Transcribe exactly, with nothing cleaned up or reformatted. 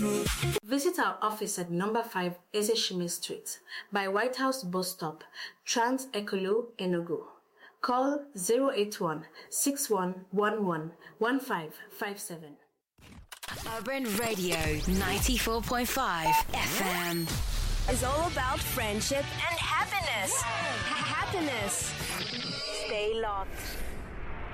Visit our office at number five Ezeshime Street by White House Bus Stop, Trans Ekolo, Enugu. Call zero eight one, six one one one, one five five seven. Urban Radio ninety-four point five F M is all about friendship and happiness. Happiness. Stay locked.